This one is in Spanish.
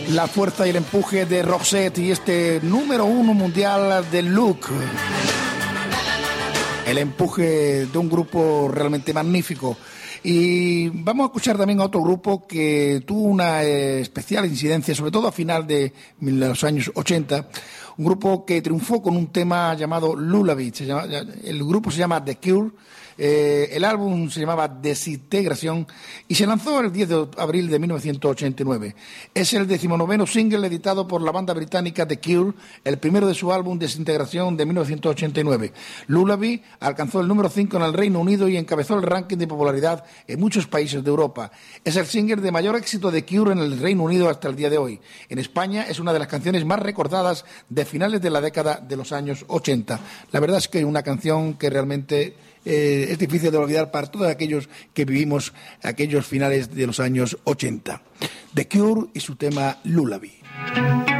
La fuerza y el empuje de Roxette y este número 1 mundial de Look. El empuje de un grupo realmente magnífico. Y vamos a escuchar también a otro grupo que tuvo una especial incidencia, sobre todo a final de los años 80. Un grupo que triunfó con un tema llamado Lullaby. El grupo se llama The Cure. El álbum se llamaba Desintegración y se lanzó el 10 de abril de 1989. Es el 19º single editado por la banda británica The Cure, el primero de su álbum Desintegración de 1989. Lullaby alcanzó el número 5 en el Reino Unido y encabezó el ranking de popularidad en muchos países de Europa. Es el single de mayor éxito de Cure en el Reino Unido hasta el día de hoy. En España es una de las canciones más recordadas de finales de la década de los años 80. La verdad es que es una canción que realmente es difícil de olvidar para todos aquellos que vivimos aquellos finales de los años 80. The Cure y su tema Lullaby.